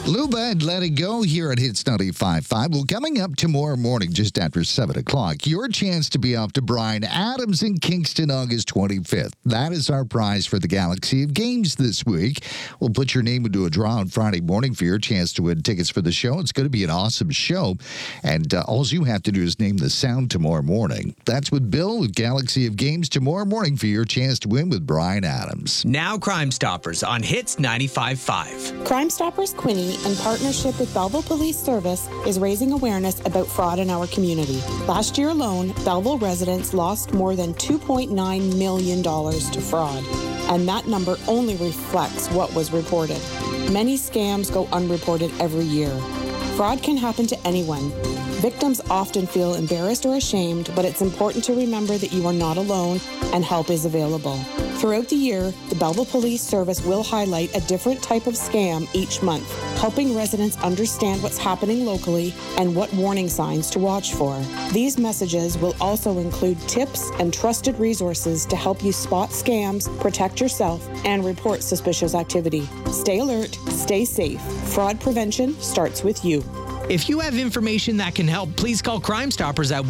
Luba and Let It Go here at Hits 95.5. Well, coming up tomorrow morning, just after 7 o'clock, your chance to be off to Bryan Adams in Kingston, August 25th. That is our prize for the Galaxy of Games this week. We'll put your name into a draw on Friday morning for your chance to win tickets for the show. It's going to be an awesome show, and all you have to do is name the sound tomorrow morning. That's with Bill with Galaxy of Games tomorrow morning for your chance to win with Bryan Adams. Now Crime Stoppers on Hits 95.5. Crime Stoppers Quinte, in partnership with Belleville Police Service, is raising awareness about fraud in our community. Last year alone, Belleville residents lost more than $2.9 million to fraud, and that number only reflects what was reported. Many scams go unreported every year. Fraud can happen to anyone. Victims often feel embarrassed or ashamed, but it's important to remember that you are not alone and help is available. Throughout the year, the Belleville Police Service will highlight a different type of scam each month, helping residents understand what's happening locally and what warning signs to watch for. These messages will also include tips and trusted resources to help you spot scams, protect yourself, and report suspicious activity. Stay alert, stay safe. Fraud prevention starts with you. If you have information that can help, please call Crime Stoppers at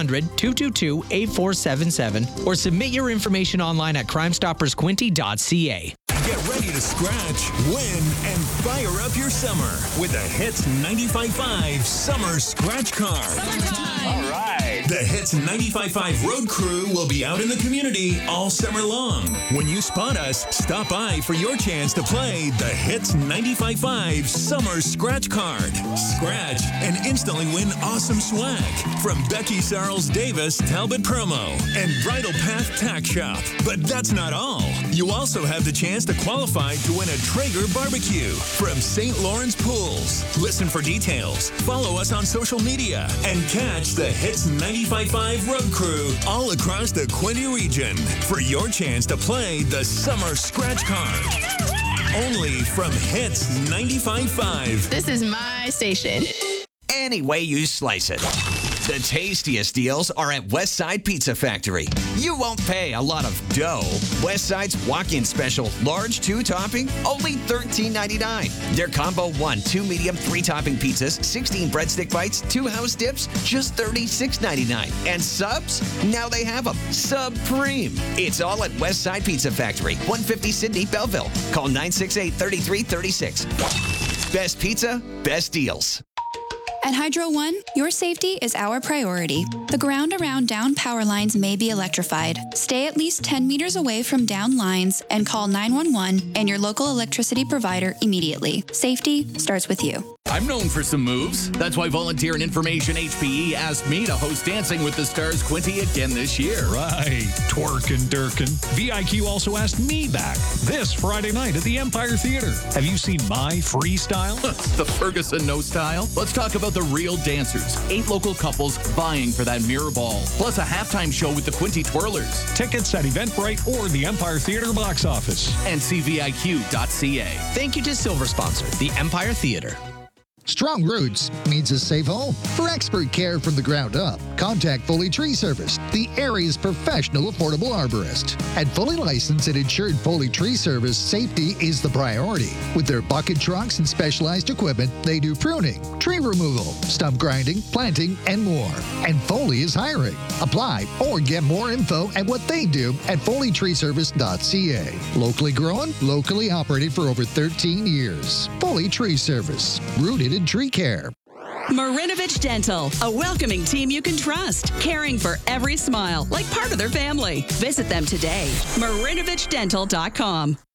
1-800-222-8477 or submit your information online at crimestoppersquinte.ca. Get ready to scratch, win, and fire up your summer with the Hits 95.5 Summer Scratch Card. All right. The Hits 95.5 Road Crew will be out in the community all summer long. When you spot us, stop by for your chance to play the Hits 95.5 Summer Scratch Card. Scratch and instantly win awesome swag from Becky Sarles Davis Talbot Promo and Bridal Path Tack Shop. But that's not all. You also have the chance to qualify to win a Traeger barbecue from St. Lawrence Pools. Listen for details, follow us on social media, and catch the Hits 95.5 Road Crew all across the Quinte region for your chance to play the Summer Scratch Card. Only from Hits 95.5. This is my station. Any way you slice it. The tastiest deals are at Westside Pizza Factory. You won't pay a lot of dough. Westside's walk-in special, large 2-topping, only $13.99. Their combo 1, 2 medium, 3-topping pizzas, 16 breadstick bites, 2 house dips, just $36.99. And subs? Now they have them. Supreme. It's all at Westside Pizza Factory, 150 Sydney, Belleville. Call 968-3336. Best pizza, best deals. At Hydro One, your safety is our priority. The ground around down power lines may be electrified. Stay at least 10 meters away from down lines and call 911 and your local electricity provider immediately. Safety starts with you. I'm known for some moves. That's why Volunteer and Information HPE asked me to host Dancing with the Stars Quinte again this year. Right. Twerkin' Durkin. VIQ also asked me back this Friday night at the Empire Theater. Have you seen my freestyle? The Ferguson No Style? Let's talk about the real dancers. 8 local couples vying for that mirror ball. Plus a halftime show with the Quinte Twirlers. Tickets at Eventbrite or the Empire Theater box office. And cviq.ca. Thank you to Silver Sponsor, the Empire Theater. Strong roots means a safe home. For expert care from the ground up, contact Foley Tree Service, the area's professional affordable arborist. At fully licensed and insured Foley Tree Service, safety is the priority. With their bucket trucks and specialized equipment, they do pruning, tree removal, stump grinding, planting, and more. And Foley is hiring. Apply or get more info at what they do at foleytreeservice.ca. Locally grown, locally operated for over 13 years. Foley Tree Service, rooted in tree care. Marinovich Dental, a welcoming team you can trust, caring for every smile like part of their family. Visit them today. MarinovichDental.com.